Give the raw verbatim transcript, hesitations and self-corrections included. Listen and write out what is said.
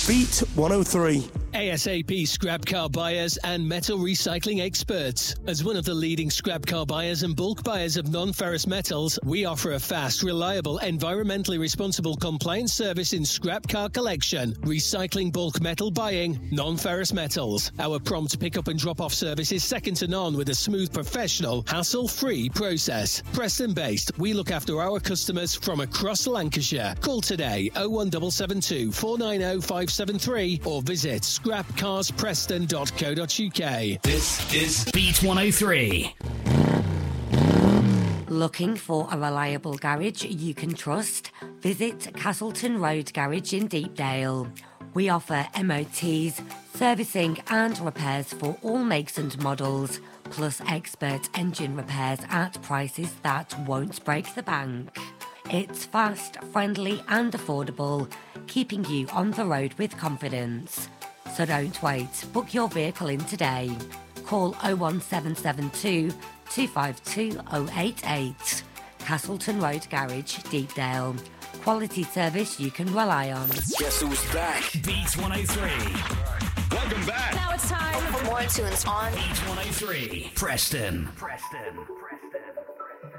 Beat one oh three. ASAP scrap car buyers and metal recycling experts. As one of the leading scrap car buyers and bulk buyers of non-ferrous metals, we offer a fast, reliable, environmentally responsible compliance service in scrap car collection, recycling bulk metal buying, non-ferrous metals. Our prompt pick-up and drop-off service is second to none with a smooth, professional, hassle-free process. Preston-based, we look after our customers from across Lancashire. Call today oh one seven seven two, four nine oh, five seven three or visit scrap cars preston dot co dot uk. This is Beat one oh three. Looking for a reliable garage you can trust? Visit Castleton Road Garage in Deepdale. We offer M O Ts, servicing and repairs for all makes and models, plus expert engine repairs at prices that won't break the bank. It's fast, friendly and affordable, keeping you on the road with confidence. So don't wait, book your vehicle in today. Call oh one seven seven two, two five two oh eight eight. Castleton Road Garage, Deepdale. Quality service you can rely on. Guess who's back? Beat one oh three. Welcome back. Now it's time for more tunes on Beat one oh three. Preston. Preston. Preston.